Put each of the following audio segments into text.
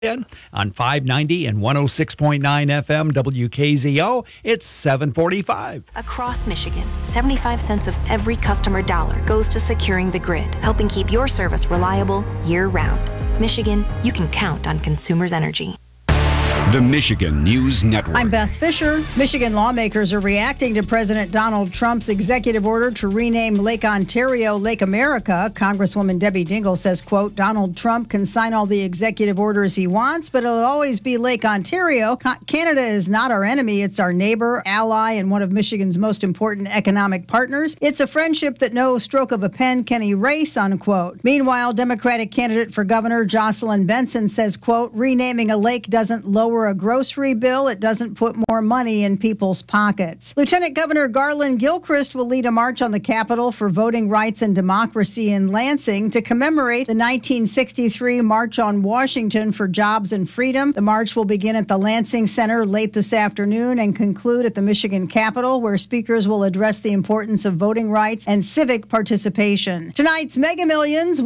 on 590 and 106.9 FM WKZO. It's 7:45. Across Michigan, 75 cents of every customer dollar goes to securing the grid, helping keep your service reliable year-round. Michigan, you can count on Consumers Energy. The Michigan News Network. I'm Beth Fisher. Michigan lawmakers are reacting to President Donald Trump's executive order to rename Lake Ontario Lake America. Congresswoman Debbie Dingell says, quote, Donald Trump can sign all the executive orders he wants, but it'll always be Lake Ontario. Canada is not our enemy. It's our neighbor, ally, and one of Michigan's most important economic partners. It's a friendship that no stroke of a pen can erase, unquote. Meanwhile, Democratic candidate for governor Jocelyn Benson says, quote, renaming a lake doesn't lower a grocery bill. It doesn't put more money in people's pockets. Lieutenant Governor Garland Gilchrist will lead a march on the Capitol for voting rights and democracy in Lansing to commemorate the 1963 March on Washington for Jobs and Freedom. The march will begin at the Lansing Center late this afternoon and conclude at the Michigan Capitol, where speakers will address the importance of voting rights and civic participation. Tonight's Mega Millions,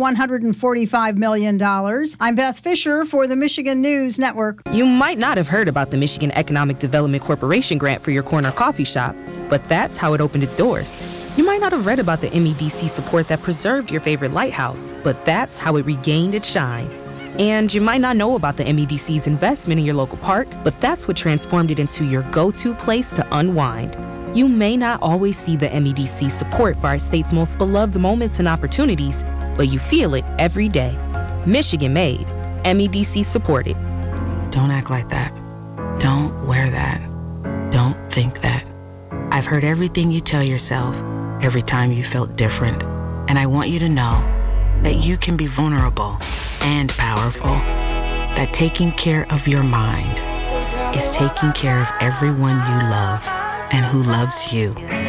$145 million. I'm Beth Fisher for the Michigan News Network. You might not have heard about the Michigan Economic Development Corporation grant for your corner coffee shop, but that's how it opened its doors. You might not have read about the MEDC support that preserved your favorite lighthouse, but that's how it regained its shine. And you might not know about the MEDC's investment in your local park, but that's what transformed it into your go-to place to unwind. You may not always see the MEDC support for our state's most beloved moments and opportunities, but you feel it every day. Michigan made, MEDC supported. Don't act like that. Don't wear that. Don't think that. I've heard everything you tell yourself every time you felt different. And I want you to know that you can be vulnerable and powerful. That taking care of your mind is taking care of everyone you love and who loves you.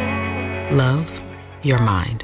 Love your mind.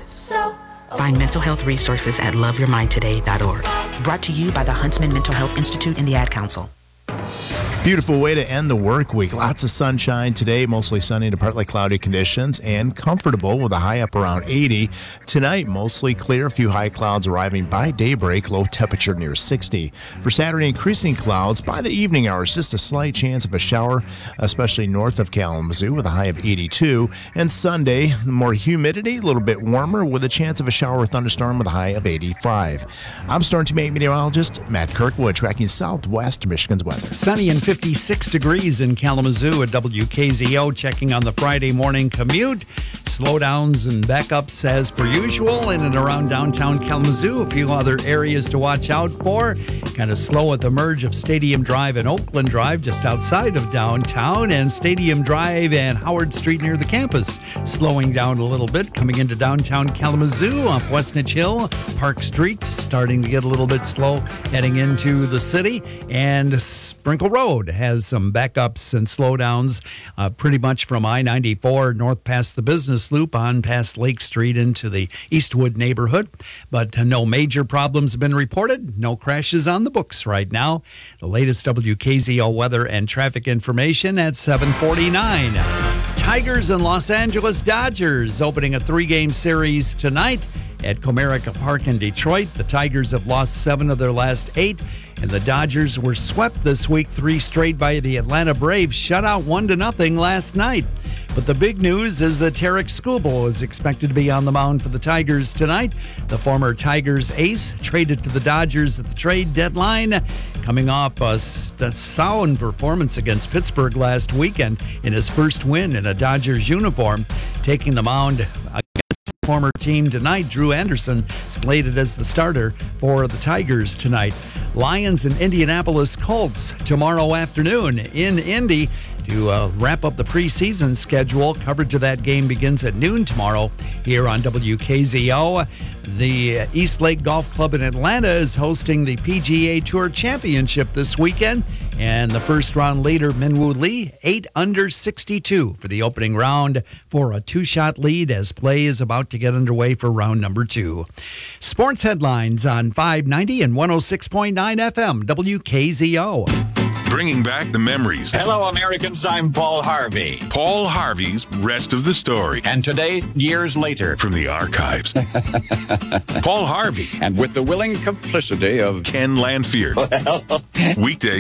Find mental health resources at loveyourmindtoday.org. Brought to you by the Huntsman Mental Health Institute and the Ad Council. Beautiful way to end the work week. Lots of sunshine today, mostly sunny to partly cloudy conditions, and comfortable with a high up around 80. Tonight, mostly clear, a few high clouds arriving by daybreak, low temperature near 60. For Saturday, increasing clouds by the evening hours, just a slight chance of a shower, especially north of Kalamazoo with a high of 82. And Sunday, more humidity, a little bit warmer with a chance of a shower or thunderstorm with a high of 85. I'm Storm Team 8 meteorologist Matt Kirkwood, tracking southwest Michigan's weather. Sunny and 56 degrees in Kalamazoo at WKZO. Checking on the Friday morning commute. Slowdowns and backups as per usual in and around downtown Kalamazoo. A few other areas to watch out for. Kind of slow at the merge of Stadium Drive and Oakland Drive just outside of downtown. And Stadium Drive and Howard Street near the campus slowing down a little bit. Coming into downtown Kalamazoo off Westnedge Hill. Park Street starting to get a little bit slow heading into the city. And Sprinkle Road has some backups and slowdowns pretty much from I-94 north past the business loop on past Lake Street into the Eastwood neighborhood. But no major problems have been reported. No crashes on the books right now. The latest WKZO weather and traffic information at 7:49. Tigers and Los Angeles Dodgers opening a 3-game series tonight at Comerica Park in Detroit. The Tigers have lost 7 of their last 8, and the Dodgers were swept this week 3 straight by the Atlanta Braves, shut out 1-0 last night. But the big news is that Tarek Skubal is expected to be on the mound for the Tigers tonight. The former Tigers ace traded to the Dodgers at the trade deadline, coming off a sound performance against Pittsburgh last weekend in his first win in a Dodgers uniform. Taking the mound against the former team tonight, Drew Anderson slated as the starter for the Tigers tonight. Lions and Indianapolis Colts tomorrow afternoon in Indy to wrap up the preseason schedule. Coverage of that game begins at noon tomorrow here on WKZO. The East Lake Golf Club in Atlanta is hosting the PGA Tour Championship this weekend. And the first round leader, Minwoo Lee, 8 under 62 for the opening round for a 2-shot lead as play is about to get underway for round number 2. Sports headlines on 590 and 106.9 FM, WKZO. bringing back the memories. Hello, Americans. I'm Paul Harvey. Paul Harvey's Rest of the Story. And today, years later, from the archives. Paul Harvey. And with the willing complicity of Ken Lanfear. Weekdays